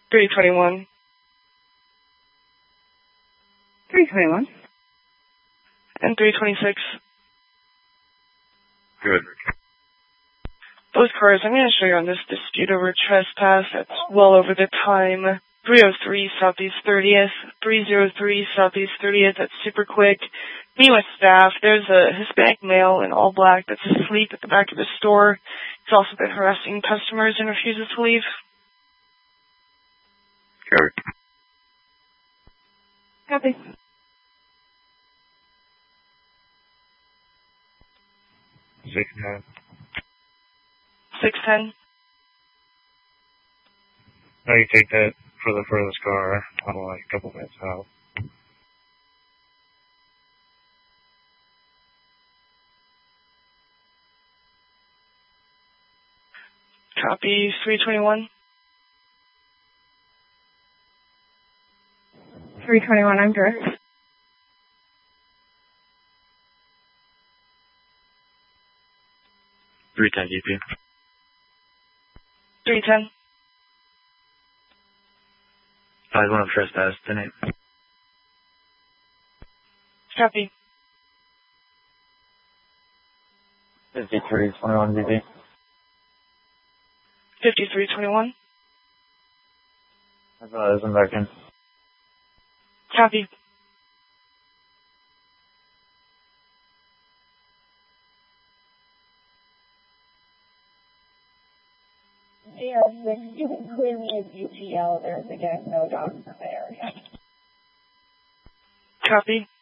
321. 321. And 326. Good. Those cars, I'm going to show you on this dispute over trespass. That's well over the time. 303 Southeast 30th, 303 Southeast 30th. That's super quick. Me with staff. There's a Hispanic male in all black that's asleep at the back of the store. He's also been harassing customers and refuses to leave. Copy. Copy. $610. 610. Now you take that for the furthest car. I'm like a couple minutes out. Copy 321. 321, I'm direct. $310 DP. 310. 5-1 trespass tonight. Copy. 5321 DP. 5321. I'm back in. Copy. Yeah, you can clearly use UGL. There's, again, no dogs in the area. Copy.